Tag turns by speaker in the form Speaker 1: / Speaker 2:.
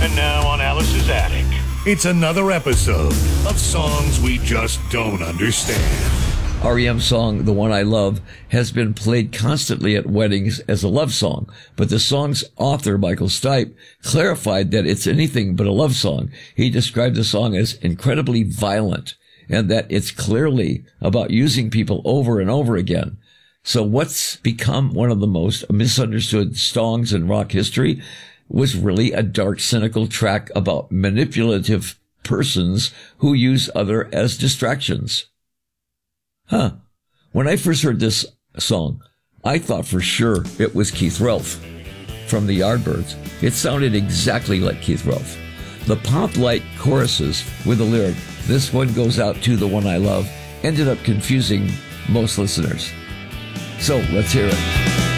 Speaker 1: And now on Alice's Attic.
Speaker 2: It's another episode of Songs We Just Don't Understand.
Speaker 3: REM's song, The One I Love, has been played constantly at weddings as a love song, but the song's author, Michael Stipe, clarified that it's anything but a love song. He described the song as incredibly violent, and that it's clearly about using people over and over again. So what's become one of the most misunderstood songs in rock history was really a dark, cynical track about manipulative persons who use others as distractions. When I first heard this song, I thought for sure it was Keith Relf from the Yardbirds. It sounded exactly like Keith Relf. The pop-like choruses with the lyric, "This one goes out to the one I love," ended up confusing most listeners. So let's hear it.